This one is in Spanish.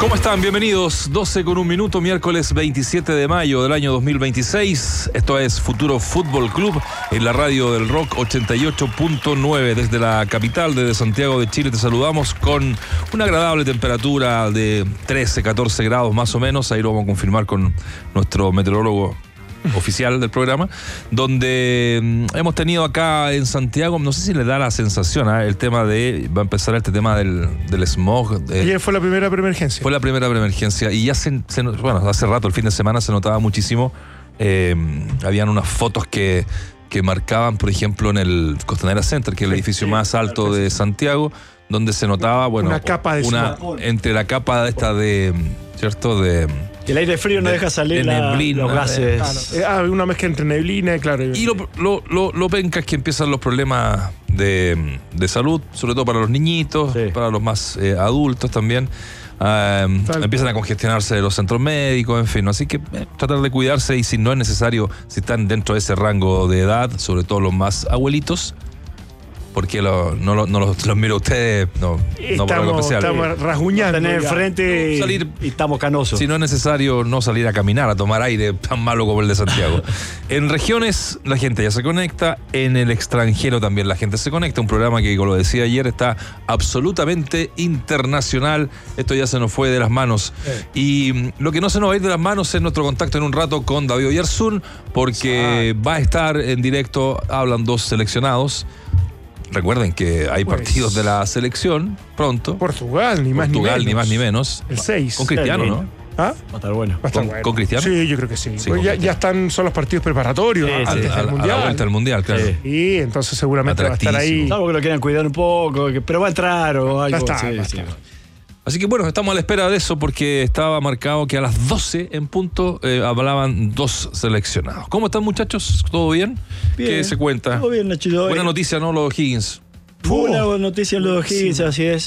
¿Cómo están? Bienvenidos. 12:01, miércoles 27 de mayo del año 2026. Esto es Futuro Fútbol Club en la radio del Rock 88.9. Desde la capital, desde Santiago de Chile, te saludamos con una agradable temperatura de 13, 14 grados más o menos. Ahí lo vamos a confirmar con nuestro meteorólogo oficial del programa, donde hemos tenido acá en Santiago, no sé si le da la sensación, el tema de, va a empezar este tema del smog. Ayer fue la primera preemergencia. Fue la primera preemergencia y ya bueno, hace rato, el fin de semana se notaba muchísimo. Habían unas fotos que marcaban, por ejemplo, en el Costanera Center, que es el edificio más alto de Santiago, donde se notaba, bueno, una capa de entre la capa esta de, ¿cierto? El aire frío no deja salir neblina, los gases. Claro. Una mezcla entre neblina, claro. Y lo penca es que empiezan los problemas de salud, sobre todo para los niñitos, sí, para los más adultos también. Empiezan a congestionarse los centros médicos, en fin, así que tratar de cuidarse, y si no es necesario, si están dentro de ese rango de edad, sobre todo los más abuelitos, porque no los miro a ustedes, no por algo especial. Estamos rasguñando. Tener enfrente salir, y estamos canosos. Si no es necesario, no salir a caminar, a tomar aire tan malo como el de Santiago. En regiones la gente ya se conecta, en el extranjero también la gente se conecta. Un programa que, como lo decía ayer, está absolutamente internacional. Esto ya se nos fue de las manos. Y lo que no se nos va a ir de las manos es nuestro contacto en un rato con David Oyarzún, porque va a estar en directo. Hablan dos seleccionados. Recuerden que hay partidos de la selección pronto. Portugal, ni más ni menos. El 6. Con Cristiano, ¿no? ¿Ah? Va a estar bueno. ¿Con Cristiano? Sí, yo creo que sí. Pues ya son los partidos preparatorios antes del Mundial. A la vuelta del Mundial, claro. Sí. Y entonces seguramente va a estar ahí. Salvo que lo quieran cuidar un poco, pero va a entrar o algo. Va a estar. Así que bueno, estamos a la espera de eso, porque estaba marcado que a las 12 en punto hablaban dos seleccionados. ¿Cómo están, muchachos? ¿Todo bien? ¿Qué se cuenta? Todo bien, Nachito. Buena noticia, ¿no? Los Higgins. Una buena noticia, los Higgins, así es.